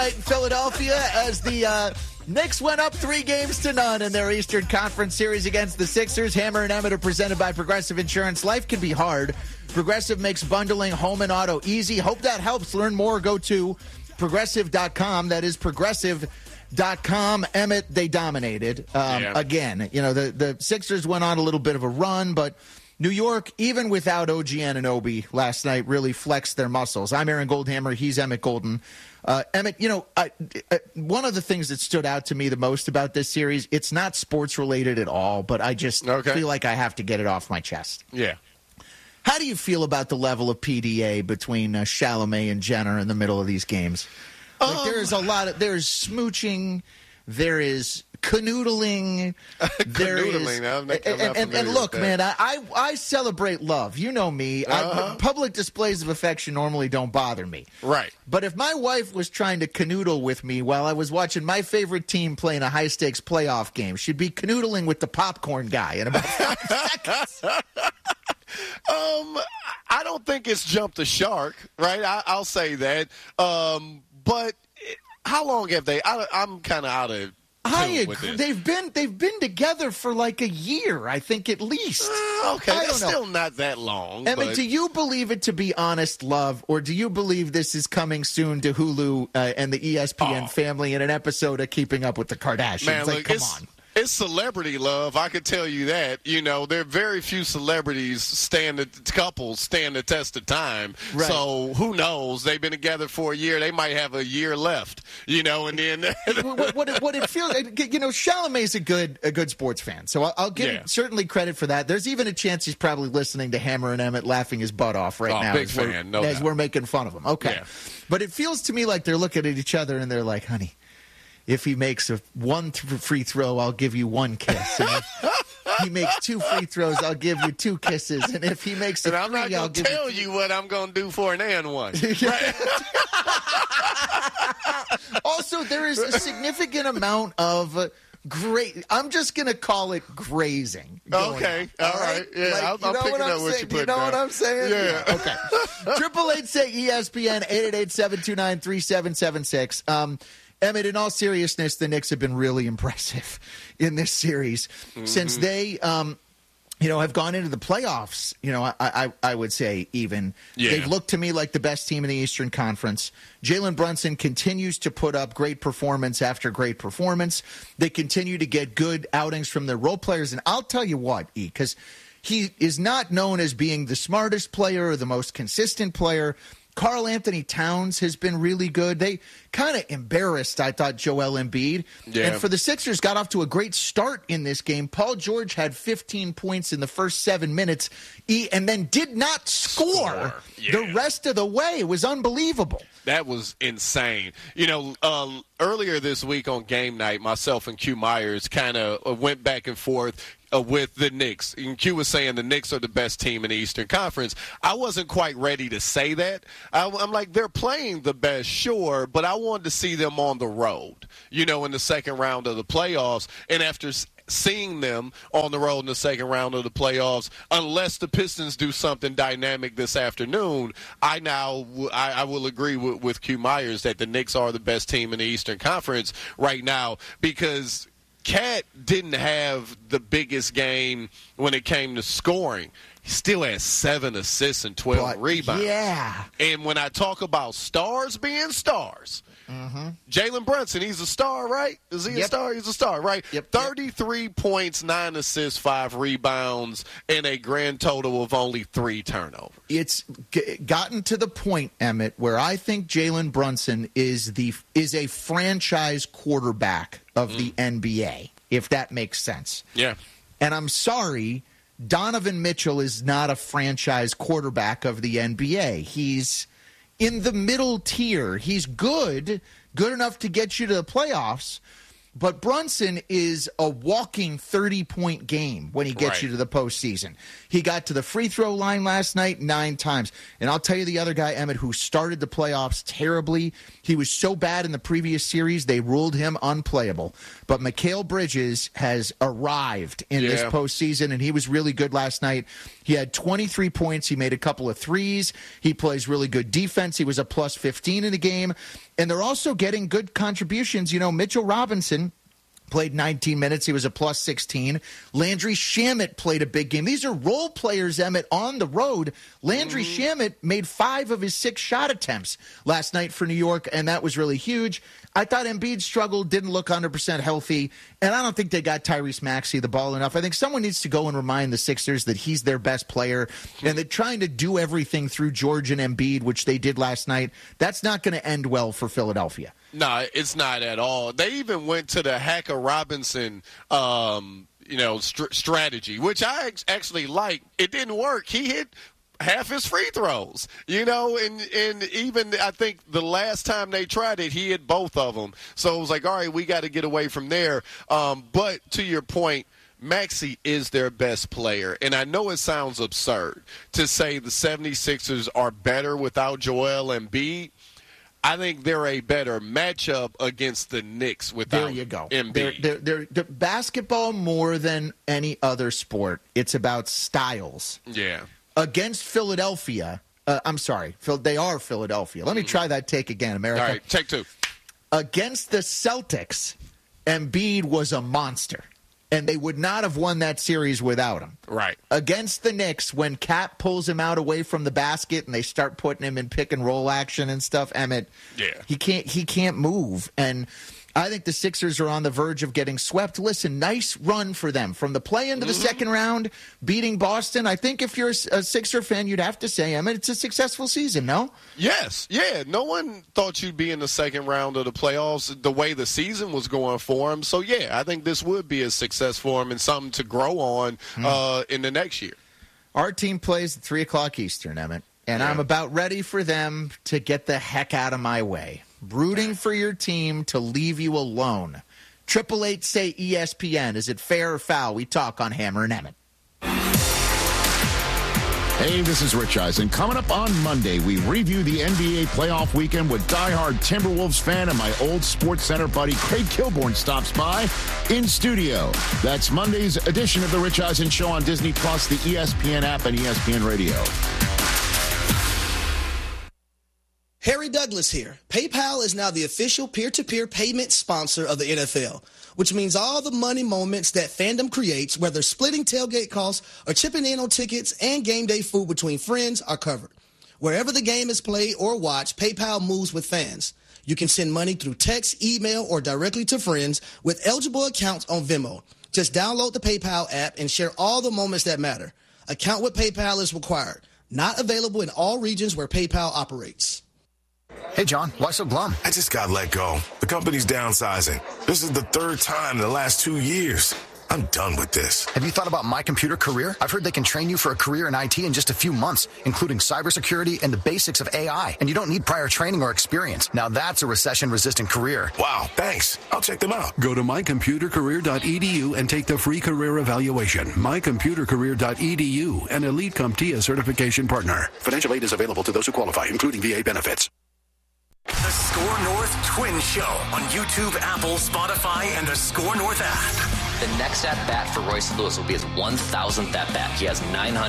night in Philadelphia as the Knicks went up 3-0 in their Eastern Conference series against the Sixers. Hammer and Emmett are presented by Progressive Insurance. Life can be hard. Progressive makes bundling home and auto easy. Hope that helps. Learn more. Go to Progressive.com. That is Progressive.com. Emmett, they dominated again. You know, the Sixers went on a little bit of a run, but New York, even without OG Anunoby last night, really flexed their muscles. I'm Aaron Goldhammer. He's Emmett Golden. Emmett, you know, one of the things that stood out to me the most about this series, it's not sports-related at all, but I just feel like I have to get it off my chest. Yeah. How do you feel about the level of PDA between Chalamet and Jenner in the middle of these games? Like, there's smooching, there is canoodling. And look, man, I celebrate love. You know me. Public displays of affection normally don't bother me. Right. But if my wife was trying to canoodle with me while I was watching my favorite team playing a high-stakes playoff game, she'd be canoodling with the popcorn guy in about 5 seconds. I don't think it's jumped the shark, right? I'll say that. But how long have they? I'm kind of out of. I agree. They've been together for like a year, I think, at least. Okay, that's still not that long. Emmett, do you believe it to be honest love, or do you believe this is coming soon to Hulu and the ESPN family in an episode of Keeping Up with the Kardashians? Man, like, come on. It's celebrity love, I could tell you that. You know, there are very few couples stand the test of time. Right. So who knows? They've been together for a year. They might have a year left, you know, and then what it feels like, you know, Chalamet's a good sports fan. So I'll give him certainly credit for that. There's even a chance he's probably listening to Hammer and Emmett laughing his butt off right now big fan, as we're making fun of him. Okay. Yeah. But it feels to me like they're looking at each other and they're like, honey, if he makes one free throw, I'll give you one kiss. And if he makes 2 free throws, I'll give you 2 kisses. And if he makes I'm not going to tell you what I'm going to do for an and one. Right. Also, there is a significant amount of I'm just going to call it grazing. Okay. All right. Yeah, like, I'm picking up what you put down. You know what I'm saying? Yeah. Okay. 888-SAY-ESPN, 888-729-3776. Emmett, in all seriousness, the Knicks have been really impressive in this series since they, have gone into the playoffs. You know, I would say even they've looked to me like the best team in the Eastern Conference. Jalen Brunson continues to put up great performance after great performance. They continue to get good outings from their role players, and I'll tell you what, because he is not known as being the smartest player or the most consistent player. Karl Anthony Towns has been really good. They kind of embarrassed, I thought, Joel Embiid. Yeah. And for the Sixers, got off to a great start in this game. Paul George had 15 points in the first 7 minutes and then did not score the rest of the way. It was unbelievable. That was insane. You know, earlier this week on game night, myself and Q Myers kind of went back and forth with the Knicks. And Q was saying the Knicks are the best team in the Eastern Conference. I wasn't quite ready to say that. I'm like, they're playing the best, sure, but I wanted to see them on the road, you know, in the second round of the playoffs. And after seeing them on the road in the second round of the playoffs, unless the Pistons do something dynamic this afternoon, I will agree with Q Myers that the Knicks are the best team in the Eastern Conference right now, because Cat didn't have the biggest game when it came to scoring. He still has 7 assists and 12 rebounds. Yeah. And when I talk about stars being stars, Jalen Brunson, he's a star, right? Is he a star? He's a star, right? 33 points, 9 assists, 5 rebounds, and a grand total of only 3 turnovers. It's gotten to the point, Emmett, where I think Jalen Brunson is a franchise quarterback of the NBA, if that makes sense. Yeah. And I'm sorry, Donovan Mitchell is not a franchise quarterback of the NBA. He's in the middle tier. He's good enough to get you to the playoffs, but Brunson is a walking 30-point game when he gets you to the postseason. He got to the free throw line last night 9 times. And I'll tell you the other guy, Emmett, who started the playoffs terribly. He was so bad in the previous series, they ruled him unplayable. But Mikal Bridges has arrived in this postseason, and he was really good last night. He had 23 points. He made a couple of threes. He plays really good defense. He was a plus 15 in the game. And they're also getting good contributions. Mitchell Robinson played 19 minutes. He was a plus 16. Landry Shamet played a big game. These are role players, Emmett, on the road. Landry Shamet made 5 of his 6 shot attempts last night for New York, and that was really huge. I thought Embiid struggled, didn't look 100% healthy, and I don't think they got Tyrese Maxey the ball enough. I think someone needs to go and remind the Sixers that he's their best player, and that trying to do everything through George and Embiid, which they did last night, that's not going to end well for Philadelphia. No, it's not at all. They even went to the Hacker Robinson strategy, which I actually like. It didn't work. He hit half his free throws, and even I think the last time they tried it, he hit both of them. So it was like, all right, we got to get away from there. But to your point, Maxey is their best player. And I know it sounds absurd to say the 76ers are better without Joel Embiid. I think they're a better matchup against the Knicks without Embiid. They're basketball more than any other sport. It's about styles. Yeah. Against Philadelphia, I'm sorry, they are Philadelphia. Let me try that take again, America. All right, take 2. Against the Celtics, Embiid was a monster, and they would not have won that series without him. Right. Against the Knicks, when Cat pulls him out away from the basket and they start putting him in pick and roll action and stuff, Emmett, he can't move. And I think the Sixers are on the verge of getting swept. Listen, nice run for them. From the play into the second round, beating Boston, I think if you're a Sixer fan, you'd have to say, Emmett, it's a successful season, no? Yes. Yeah. No one thought you'd be in the second round of the playoffs the way the season was going for him. So, yeah, I think this would be a success for him and something to grow on in the next year. Our team plays at 3 o'clock Eastern, Emmett, and I'm about ready for them to get the heck out of my way. Rooting for your team to leave you alone. 888 say ESPN. Is it fair or foul? We talk on Hammer and Emmett. Hey, this is Rich Eisen. Coming up on Monday, we review the NBA playoff weekend with diehard Timberwolves fan and my old Sports Center buddy Craig Kilborn stops by in studio. That's Monday's edition of the Rich Eisen Show on Disney+, the ESPN app, and ESPN Radio. Harry Douglas here. PayPal is now the official peer-to-peer payment sponsor of the NFL, which means all the money moments that fandom creates, whether splitting tailgate costs or chipping in on tickets and game day food between friends, are covered. Wherever the game is played or watched, PayPal moves with fans. You can send money through text, email, or directly to friends with eligible accounts on Venmo. Just download the PayPal app and share all the moments that matter. Account with PayPal is required. Not available in all regions where PayPal operates. Hey, John, why so glum? I just got let go. The company's downsizing. This is the 3rd time in the last 2 years. I'm done with this. Have you thought about My Computer Career? I've heard they can train you for a career in IT in just a few months, including cybersecurity and the basics of AI. And you don't need prior training or experience. Now that's a recession-resistant career. Wow, thanks. I'll check them out. Go to mycomputercareer.edu and take the free career evaluation. Mycomputercareer.edu, an Elite CompTIA certification partner. Financial aid is available to those who qualify, including VA benefits. The Score North Twin Show on YouTube, Apple, Spotify, and the Score North app. The next at-bat for Royce Lewis will be his 1,000th at-bat. He has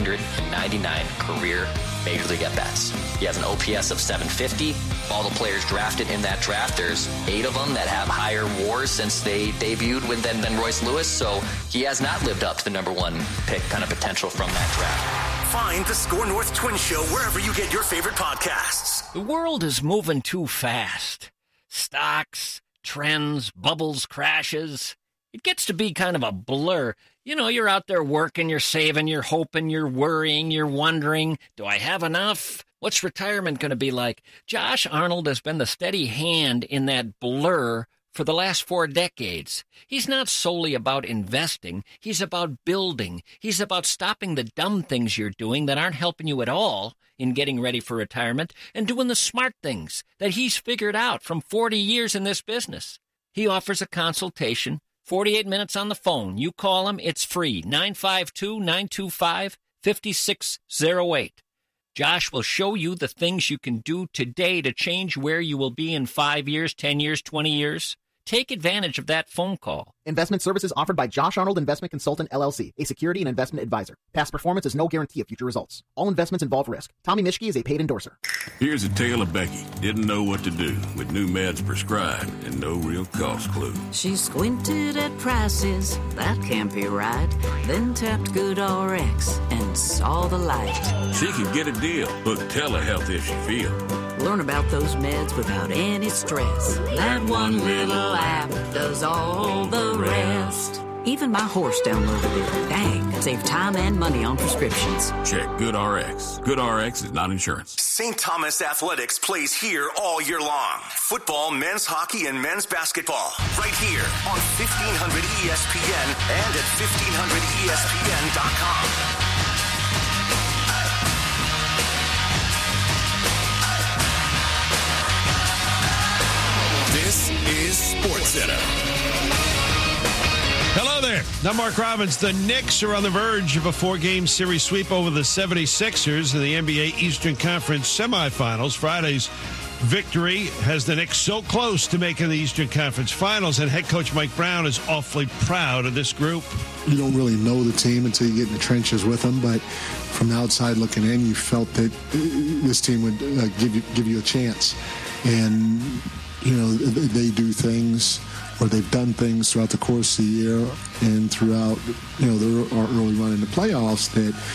999 career Major League at-bats. He has an OPS of 750. All the players drafted in that draft, there's 8 of them that have higher WARs since they debuted than Royce Lewis, so he has not lived up to the number 1 pick kind of potential from that draft. Find the Score North Twin Show wherever you get your favorite podcasts. The world is moving too fast. Stocks, trends, bubbles, crashes. It gets to be kind of a blur. You know, you're out there working, you're saving, you're hoping, you're worrying, you're wondering, do I have enough? What's retirement going to be like? Josh Arnold has been the steady hand in that blur for the last 4 decades. He's not solely about investing. He's about building. He's about stopping the dumb things you're doing that aren't helping you at all in getting ready for retirement and doing the smart things that he's figured out from 40 years in this business. He offers a consultation, 48 minutes on the phone. You call him, it's free, 952-925-5608. Josh will show you the things you can do today to change where you will be in 5 years, 10 years, 20 years. Take advantage of that phone call. Investment services offered by Josh Arnold Investment Consultant, LLC, a security and investment advisor. Past performance is no guarantee of future results. All investments involve risk. Tommy Mischke is a paid endorser. Here's a tale of Becky. Didn't know what to do with new meds prescribed and no real cost clue. She squinted at prices, that can't be right. Then tapped GoodRx and saw the light. She could get a deal. Book telehealth if she feel. Learn about those meds without any stress. That one little app does all the rest. Even my horse downloaded it. Dang, save time and money on prescriptions. Check GoodRx. GoodRx is not insurance. St. Thomas Athletics plays here all year long. Football, men's hockey, and men's basketball. Right here on 1500 ESPN and at 1500ESPN.com. This is SportsCenter. Hello there. I'm Mark Robbins. The Knicks are on the verge of a 4-game series sweep over the 76ers in the NBA Eastern Conference semifinals. Friday's victory has the Knicks so close to making the Eastern Conference Finals, and head coach Mike Brown is awfully proud of this group. You don't really know the team until you get in the trenches with them, but from the outside looking in, you felt that this team would give you a chance. And you know, they do things, or they've done things throughout the course of the year and throughout, you know, our early run in the playoffs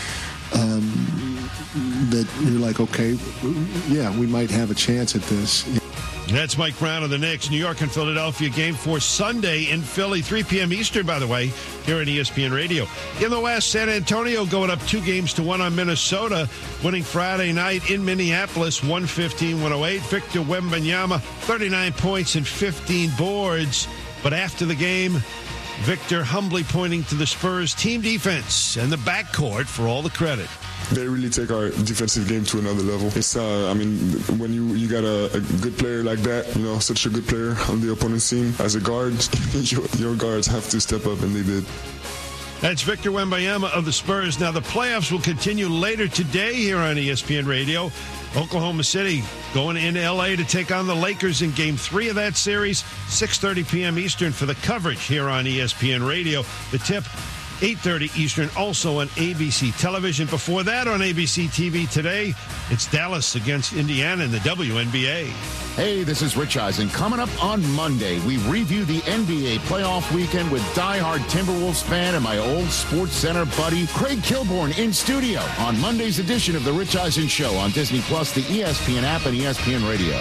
that you're like, okay, yeah, we might have a chance at this. That's Mike Brown of the Knicks. New York and Philadelphia, Game 4 Sunday in Philly, 3 p.m. Eastern, by the way, here on ESPN Radio. In the West, San Antonio going up 2-1 on Minnesota, winning Friday night in Minneapolis, 115-108. Victor Wembanyama, 39 points and 15 boards. But after the game, Victor humbly pointing to the Spurs team defense and the backcourt for all the credit. They really take our defensive game to another level. It's, I mean, when you got a good player like that, you know, such a good player on the opponent's team, as a guard, your guards have to step up, and they did. That's Victor Wembanyama of the Spurs. Now, the playoffs will continue later today here on ESPN Radio. Oklahoma City going in L.A. to take on the Lakers in Game 3 of that series, 6:30 p.m. Eastern for the coverage here on ESPN Radio. The tip, 8:30 Eastern, also on ABC television. Before that, on ABC TV today, it's Dallas against Indiana in the WNBA. Hey, this is Rich Eisen. Coming up on Monday, we review the NBA playoff weekend with diehard Timberwolves fan and my old SportsCenter buddy, Craig Kilborn, in studio on Monday's edition of The Rich Eisen Show on Disney+, the ESPN app, and ESPN Radio.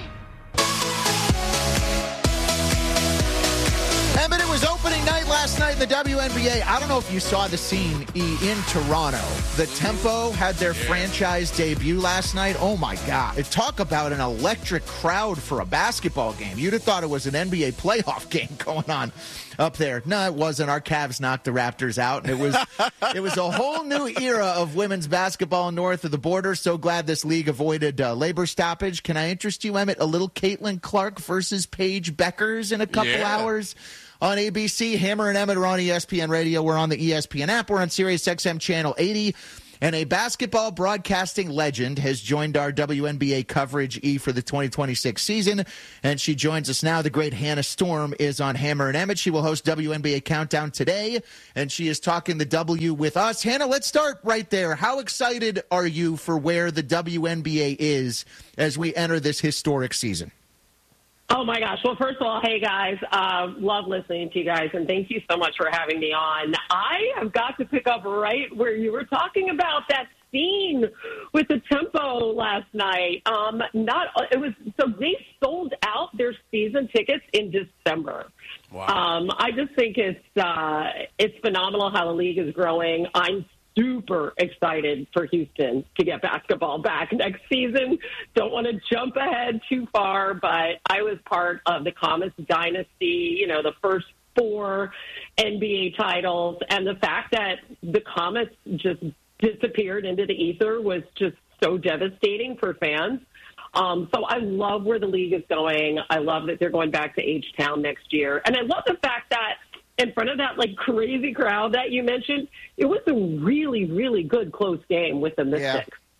Last night in the WNBA, I don't know if you saw the scene in Toronto. The Tempo had their franchise debut last night. Oh, my God. Talk about an electric crowd for a basketball game. You'd have thought it was an NBA playoff game going on up there. No, it wasn't. Our Cavs knocked the Raptors out. And it was a whole new era of women's basketball north of the border. So glad this league avoided labor stoppage. Can I interest you, Emmett, a little Caitlin Clark versus Paige Beckers in a couple hours? On ABC, Hammer and Emmett are on ESPN Radio. We're on the ESPN app. We're on Sirius XM Channel 80. And a basketball broadcasting legend has joined our WNBA coverage for the 2026 season. And she joins us now. The great Hannah Storm is on Hammer and Emmett. She will host WNBA Countdown today. And she is talking the W with us. Hannah, let's start right there. How excited are you for where the WNBA is as we enter this historic season? Oh, my gosh. Well, first of all, hey, guys, love listening to you guys, and thank you so much for having me on. I have got to pick up right where you were talking about that scene with the Tempo last night. So they sold out their season tickets in December. Wow. I just think it's phenomenal how the league is growing. I'm super excited for Houston to get basketball back next season. Don't want to jump ahead too far, but I was part of the Comets dynasty, you know, the first 4 NBA titles, and the fact that the Comets just disappeared into the ether was just so devastating for fans. So I love where the league is going. I love that they're going back to H-Town next year. And I love the fact that in front of that crazy crowd that you mentioned, it was a really, really good close game with the Mystics.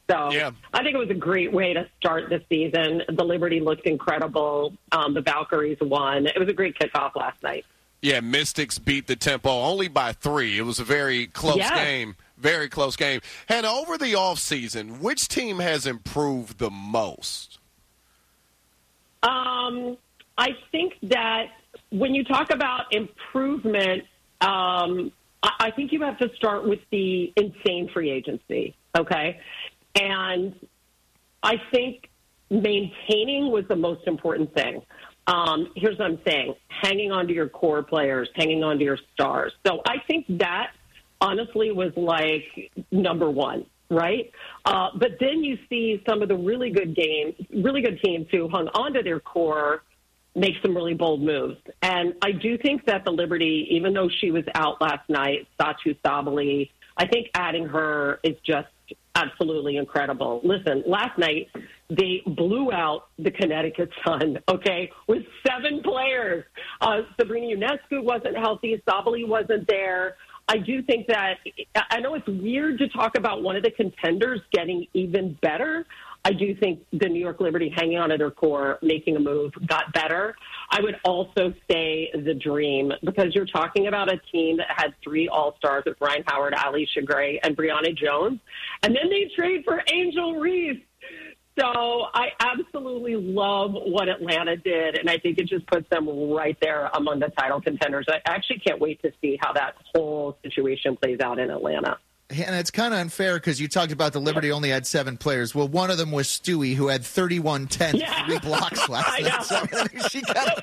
So yeah. I think it was a great way to start the season. The Liberty looked incredible. The Valkyries won. It was a great kickoff last night. Yeah, Mystics beat the Tempo only by 3. It was a very close game. Very close game. And over the offseason, which team has improved the most? I think that when you talk about improvement, I think you have to start with the insane free agency, okay? And I think maintaining was the most important thing. Here's what I'm saying. Hanging on to your core players, hanging on to your stars. So I think that, honestly, was like number one, right? But then you see some of the really good teams who hung on to their core make some really bold moves. And I do think that the Liberty, even though she was out last night, Satu Sabali, I think adding her is just absolutely incredible. Listen, last night they blew out the Connecticut Sun, okay, with 7 players. Sabrina Ionescu wasn't healthy. Sabali wasn't there. I do think that – I know it's weird to talk about one of the contenders getting even better. I do think the New York Liberty hanging on to their core, making a move, got better. I would also say the Dream, because you're talking about a team that had 3 All-Stars with Ryan Howard, Alicia Gray, and Brianna Jones, and then they trade for Angel Reese. So I absolutely love what Atlanta did, and I think it just puts them right there among the title contenders. I actually can't wait to see how that whole situation plays out in Atlanta. And it's kind of unfair because you talked about the Liberty only had 7 players. Well, one of them was Stewie, who had 31 10 3 blocks last night. So, I mean, she kind of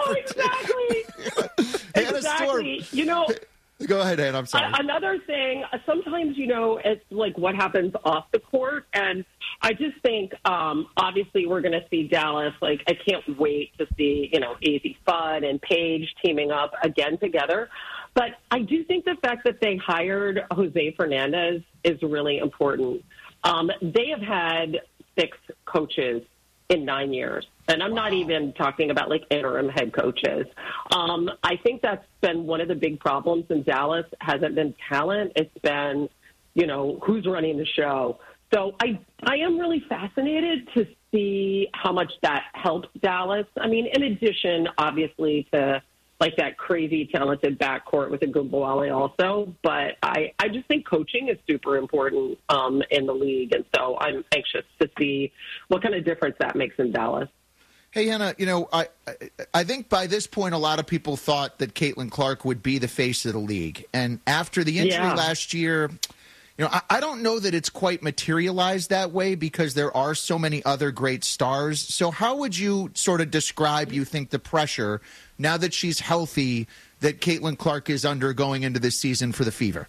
exactly. Exactly. You know, go ahead, Ann. I'm sorry. Another thing, sometimes, you know, it's like what happens off the court. And I just think, obviously, we're going to see Dallas. Like, I can't wait to see, you know, Azzi Fudd and Paige teaming up again together. But I do think the fact that they hired Jose Fernandez is really important. They have had 6 coaches in 9 years. And I'm not even talking about, like, interim head coaches. I think that's been one of the big problems in Dallas. Hasn't been talent. It's been, you know, who's running the show. So I am really fascinated to see how much that helps Dallas. I mean, in addition, obviously, to like that crazy talented backcourt with Agubuale also. But I just think coaching is super important in the league. And so I'm anxious to see what kind of difference that makes in Dallas. Hey, Hannah, you know, I think by this point a lot of people thought that Caitlin Clark would be the face of the league. And after the injury last year, you know, I don't know that it's quite materialized that way because there are so many other great stars. So how would you sort of describe, you think, the pressure now that she's healthy that Caitlin Clark is under going into this season for the Fever?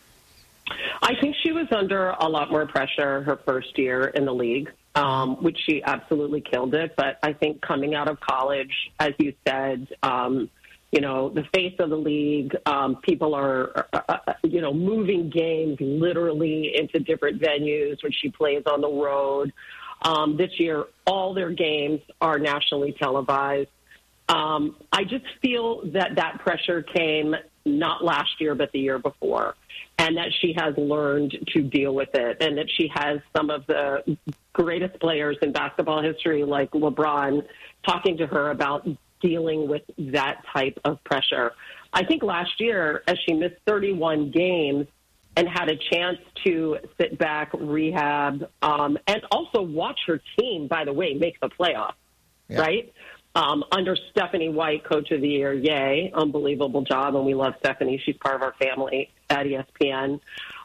I think she was under a lot more pressure her first year in the league, which she absolutely killed it. But I think coming out of college, as you said, you know, the face of the league, people are, you know, moving games literally into different venues when she plays on the road. This year, all their games are nationally televised. I just feel that pressure came not last year, but the year before, and that she has learned to deal with it, and that she has some of the greatest players in basketball history, like LeBron, talking to her about dealing with that type of pressure. I think last year, as she missed 31 games and had a chance to sit back, rehab, and also watch her team, by the way, make the playoffs, right? Under Stephanie White, Coach of the Year, yay, unbelievable job, and we love Stephanie. She's part of our family at ESPN.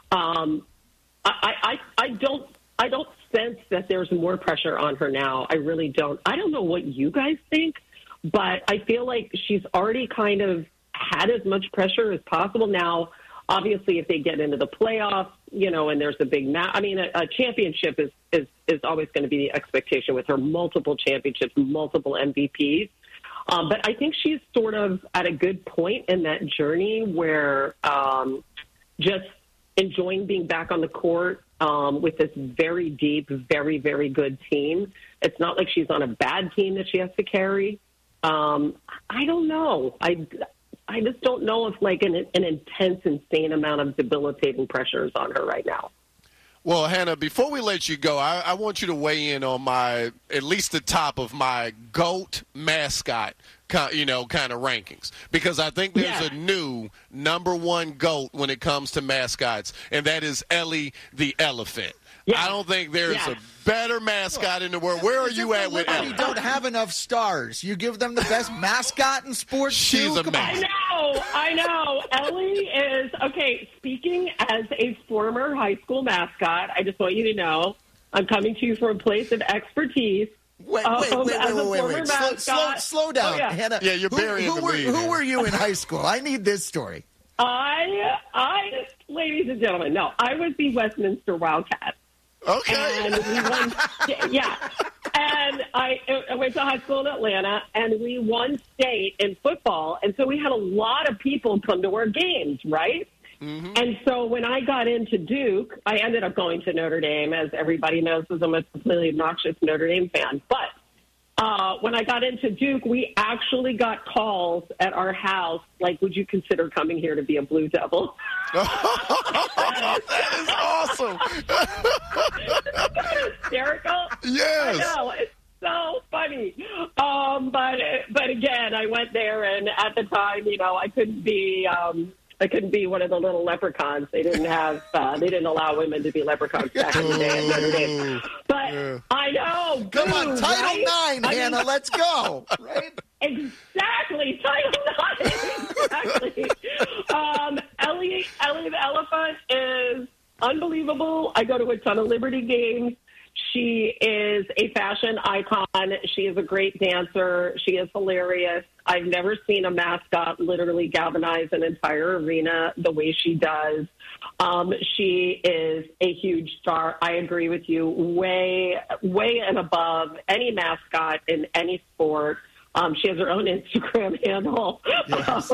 I don't sense that there's more pressure on her now. I really don't. I don't know what you guys think, but I feel like she's already kind of had as much pressure as possible. Now, obviously, if they get into the playoffs, you know, and there's a big match, I mean, a championship is always going to be the expectation with her, multiple championships, multiple MVPs. But I think she's sort of at a good point in that journey where just enjoying being back on the court with this very deep, very, very good team. It's not like she's on a bad team that she has to carry. I don't know. I just don't know if like an intense, insane amount of debilitating pressure is on her right now. Well, Hannah, before we let you go, I want you to weigh in on at least the top of my GOAT mascot, kind of rankings, because I think there's a new number one GOAT when it comes to mascots, and that is Ellie the elephant. I don't think there's a better mascot in the world. Where are you at with Ellie? You don't have enough stars. You give them the best mascot in sports. She's amazing. I know. Ellie is okay. Speaking as a former high school mascot, I just want you to know I'm coming to you from a place of expertise. Wait. Slow down, Hannah. Yeah, you're burying the lead. Who were you in high school? I need this story. Ladies and gentlemen, I was the Westminster Wildcats. Okay. And we won, and I went to high school in Atlanta, and we won state in football. And so we had a lot of people come to our games, right? Mm-hmm. And so when I got into Duke, I ended up going to Notre Dame, as everybody knows, because I'm a completely obnoxious Notre Dame fan. But when I got into Duke, we actually got calls at our house, like, would you consider coming here to be a Blue Devil? That is awesome. Isn't that hysterical? Yes. I know. It's so funny. But again, I went there, and at the time, I couldn't be one of the little leprechauns. They didn't have. They didn't allow women to be leprechauns back in the day at Notre Dame. But I know. Come on, Title right? IX, Hannah. Let's go. Right? Exactly, Title IX. Exactly. Ellie the elephant is unbelievable. I go to a ton of Liberty games. She is a fashion icon. She is a great dancer. She is hilarious. I've never seen a mascot literally galvanize an entire arena the way she does. She is a huge star. I agree with you. Way and above any mascot in any sport. She has her own Instagram handle. Yes.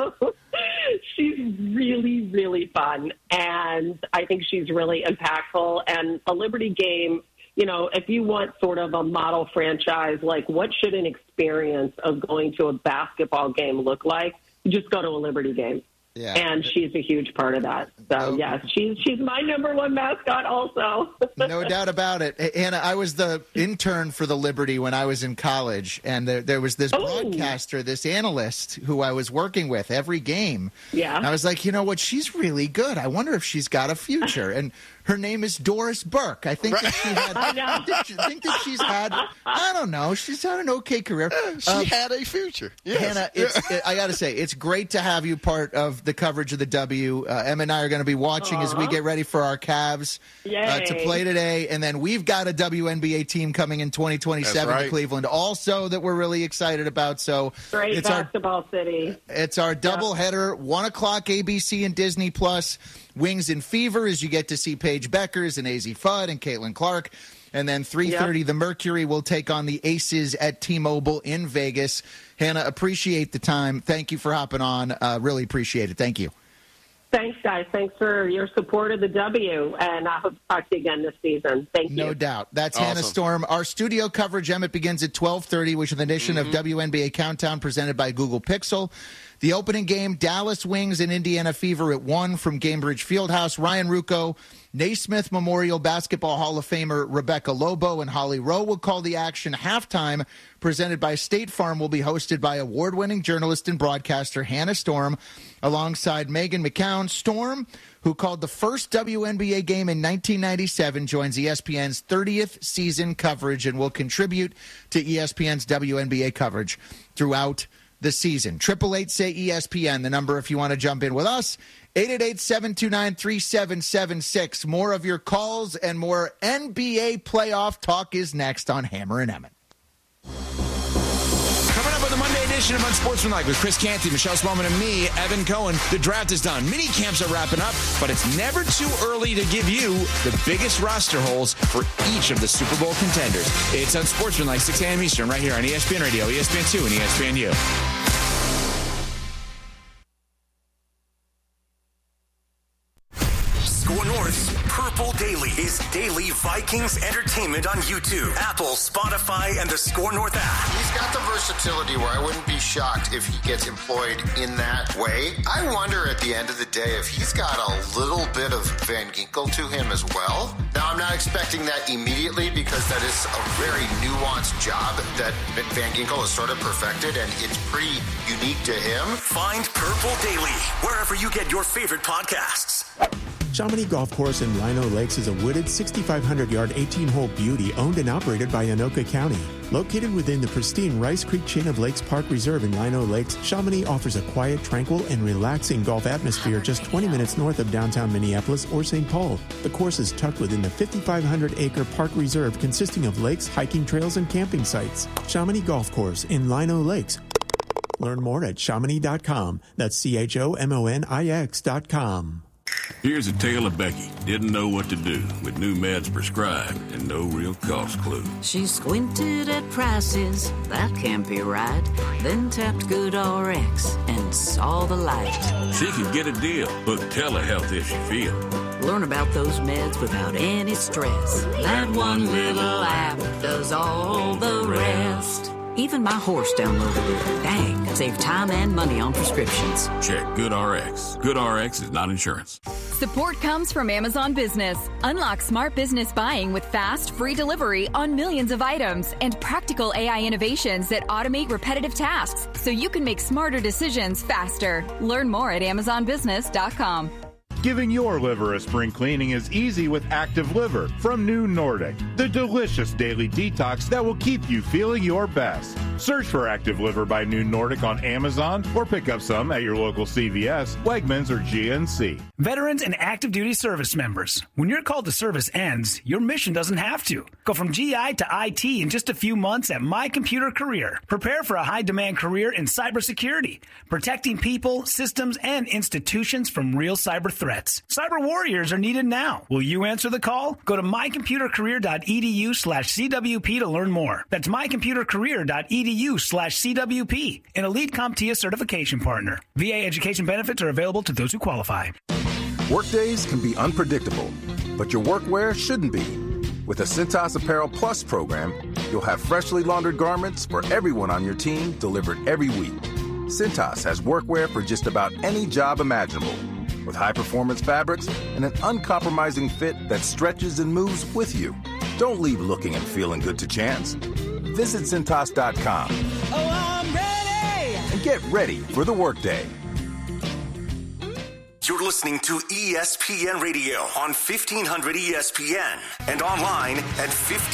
She's really, really fun, and I think she's really impactful. And a Liberty game, if you want sort of a model franchise, like what should an experience of going to a basketball game look like, you just go to a Liberty game. Yeah. And she's a huge part of that. So, yes, she's my number one mascot also. No doubt about it. Hannah, I was the intern for the Liberty when I was in college, and there was this broadcaster, this analyst who I was working with every game. Yeah. And I was like, you know what? She's really good. I wonder if she's got a future. And her name is Doris Burke. I think that she had. I think that she's had. I don't know. She's had an okay career. She had a future. Yes. Hannah, I got to say, it's great to have you part of the coverage of the W. Em and I are going to be watching as we get ready for our Cavs to play today, and then we've got a WNBA team coming in 2027 to Cleveland, also that we're really excited about. So great basketball city. It's our doubleheader, 1:00 ABC and Disney Plus. Wings and Fever, as you get to see Paige Beckers and AZ Fudd and Caitlin Clark. And then 3:30, the Mercury will take on the Aces at T-Mobile in Vegas. Hannah, appreciate the time. Thank you for hopping on. Really appreciate it. Thank you. Thanks, guys. Thanks for your support of the W, and I hope to talk to you again this season. Thank you. No doubt. That's awesome. Hannah Storm. Our studio coverage, Emmett, begins at 12:30, which is an edition of WNBA Countdown presented by Google Pixel. The opening game, Dallas Wings and Indiana Fever at 1 from Gainbridge Fieldhouse. Ryan Ruocco, Naismith Memorial Basketball Hall of Famer Rebecca Lobo and Holly Rowe will call the action. Halftime, presented by State Farm, will be hosted by award-winning journalist and broadcaster Hannah Storm, alongside Megan McCown. Storm, who called the first WNBA game in 1997, joins ESPN's 30th season coverage and will contribute to ESPN's WNBA coverage throughout the season. 888-SAY-ESPN, the number if you want to jump in with us. 888-729-3776. More of your calls and more NBA playoff talk is next on Hammer and Emmett. Coming up on the Monday edition of Unsportsmanlike with Chris Canty, Michelle Spelman, and me, Evan Cohen. The draft is done. Mini camps are wrapping up, but it's never too early to give you the biggest roster holes for each of the Super Bowl contenders. It's Unsportsmanlike, 6 a.m. Eastern, right here on ESPN Radio, ESPN2, and ESPNU. Score North's Purple Daily Daily is daily Vikings entertainment on YouTube, Apple, Spotify, and the Score North app. He's got the versatility where I wouldn't be shocked if he gets employed in that way. I wonder at the end of the day if he's got a little bit of Van Ginkel to him as well. Now, I'm not expecting that immediately because that is a very nuanced job that Van Ginkel has sort of perfected, and it's pretty unique to him. Find Purple Daily wherever you get your favorite podcasts. Chamonix Golf Course in Lino Lakes is a wooded 6,500-yard 18-hole beauty owned and operated by Anoka County. Located within the pristine Rice Creek Chain of Lakes Park Reserve in Lino Lakes, Chamonix offers a quiet, tranquil, and relaxing golf atmosphere just 20 minutes north of downtown Minneapolis or St. Paul. The course is tucked within the 5,500-acre park reserve consisting of lakes, hiking trails, and camping sites. Chamonix Golf Course in Lino Lakes. Learn more at Chamonix.com. That's CHOMONIX.com. Here's a tale of Becky. Didn't know what to do with new meds prescribed and no real cost clue. She squinted at prices, that can't be right. Then tapped GoodRx and saw the light. She could get a deal. Book telehealth if she feel. Learn about those meds without any stress. That one little app does all the rest. Even my horse downloaded it. Dang, save time and money on prescriptions. Check GoodRx. GoodRx is not insurance. Support comes from Amazon Business. Unlock smart business buying with fast, free delivery on millions of items and practical AI innovations that automate repetitive tasks so you can make smarter decisions faster. Learn more at AmazonBusiness.com. Giving your liver a spring cleaning is easy with Active Liver from New Nordic, the delicious daily detox that will keep you feeling your best. Search for Active Liver by New Nordic on Amazon or pick up some at your local CVS, Wegmans, or GNC. Veterans and active duty service members, when your call to service ends, your mission doesn't have to. Go from GI to IT in just a few months at My Computer Career. Prepare for a high-demand career in cybersecurity, protecting people, systems, and institutions from real cyber threats. Cyber warriors are needed now. Will you answer the call? Go to mycomputercareer.edu/CWP to learn more. That's mycomputercareer.edu/CWP, an elite CompTIA certification partner. VA education benefits are available to those who qualify. Workdays can be unpredictable, but your workwear shouldn't be. With the Cintas Apparel Plus program, you'll have freshly laundered garments for everyone on your team delivered every week. Cintas has workwear for just about any job imaginable, with high-performance fabrics and an uncompromising fit that stretches and moves with you. Don't leave looking and feeling good to chance. Visit Cintas.com. Oh, I'm ready! And get ready for the workday. You're listening to ESPN Radio on 1500 ESPN and online at 1500